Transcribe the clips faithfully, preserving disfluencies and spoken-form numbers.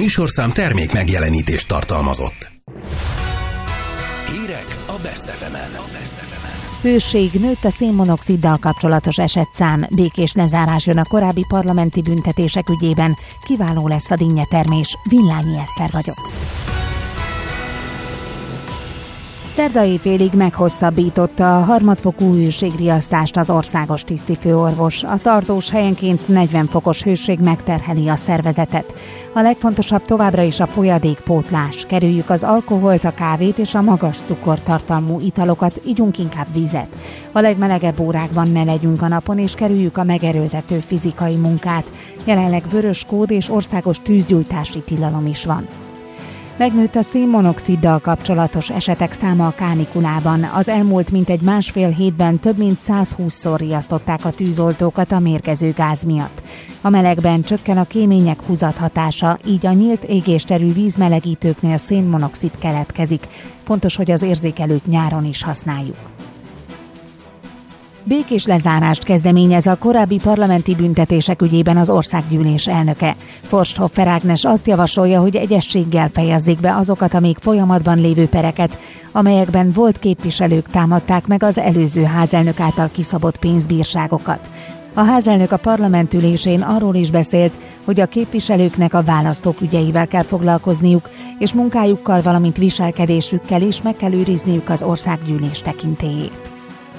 műsorszám termék megjelenítést tartalmazott. Hírek a Best ef emen. Hőség, nőtt a szénmonoxiddal kapcsolatos esetszám, békés lezárás jön a korábbi parlamenti büntetések ügyében, kiváló lesz a dinnyetermés. Villányi Eszter vagyok. Szerda éjfélig meghosszabbította a harmadfokú hőségriasztást az országos tisztifőorvos. A tartós helyenként negyven fokos hőség megterheli a szervezetet. A legfontosabb továbbra is a folyadékpótlás. Kerüljük az alkoholt, a kávét és a magas cukortartalmú italokat, igyunk inkább vizet. A legmelegebb órákban ne legyünk a napon, és kerüljük a megerőltető fizikai munkát. Jelenleg vörös kód és országos tűzgyújtási tilalom is van. Megnőtt a szénmonoxiddal kapcsolatos esetek száma a kánikulában. Az elmúlt mintegy másfél hétben több mint százhúszszor riasztották a tűzoltókat a mérgező gáz miatt. A melegben csökken a kémények húzathatása, így a nyílt égésterű vízmelegítőknél szénmonoxid keletkezik. Fontos, hogy az érzékelőt nyáron is használjuk. Békés lezárást kezdeményez a korábbi parlamenti büntetések ügyében az országgyűlés elnöke. Forsthoffer Ágnes azt javasolja, hogy egyezséggel fejezzék be azokat a még folyamatban lévő pereket, amelyekben volt képviselők támadták meg az előző házelnök által kiszabott pénzbírságokat. A házelnök a parlament ülésén arról is beszélt, hogy a képviselőknek a választók ügyeivel kell foglalkozniuk, és munkájukkal, valamint viselkedésükkel is meg kell őrizniük az országgyűlés tekintélyét.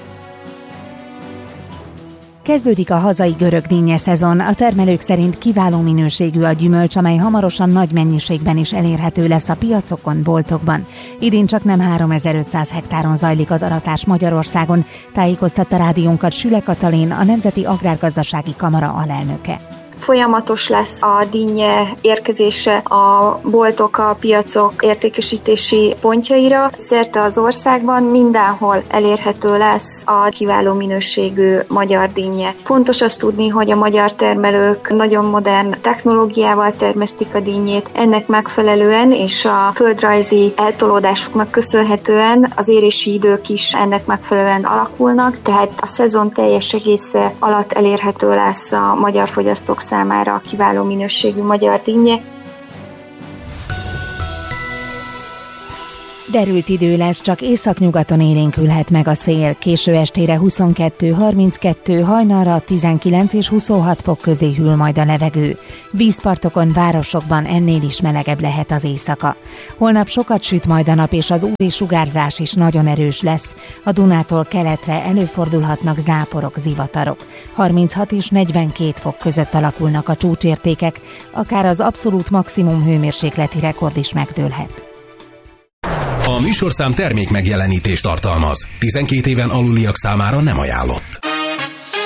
Kezdődik a hazai görög dinnye szezon. A termelők szerint kiváló minőségű a gyümölcs, amely hamarosan nagy mennyiségben is elérhető lesz a piacokon, boltokban. Idén csak nem háromezer-ötszáz hektáron zajlik az aratás Magyarországon, tájékoztatta rádiónkat Süle Katalin, a Nemzeti Agrárgazdasági Kamara alelnöke. Folyamatos lesz a dinnye érkezése a boltok, a piacok értékesítési pontjaira. Szerte az országban mindenhol elérhető lesz a kiváló minőségű magyar dinnye. Fontos azt tudni, hogy a magyar termelők nagyon modern technológiával termesztik a dinnyét. Ennek megfelelően és a földrajzi eltolódásuknak köszönhetően az érési idők is ennek megfelelően alakulnak, tehát a szezon teljes egésze alatt elérhető lesz a magyar fogyasztók számára a kiváló minőségű magyar dinnye. Derült idő lesz, csak északnyugaton élénkülhet meg a szél. Késő estére huszonkettő harminckettő, hajnalra tizenkilenc és huszonhat fok közé hűl majd a levegő. Vízpartokon, városokban ennél is melegebb lehet az éjszaka. Holnap sokat süt majd a nap, és az u vé-sugárzás is nagyon erős lesz. A Dunától keletre előfordulhatnak záporok, zivatarok. harminchat és negyvenkét fok között alakulnak a csúcsértékek, akár az abszolút maximum hőmérsékleti rekord is megdőlhet. A műsorszám termék megjelenítést tartalmaz. tizenkét éven aluliak számára nem ajánlott.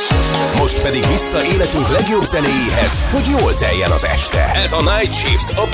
Most pedig vissza életünk legjobb zenéjéhez, hogy jól teljen az este. Ez a Night Shift, a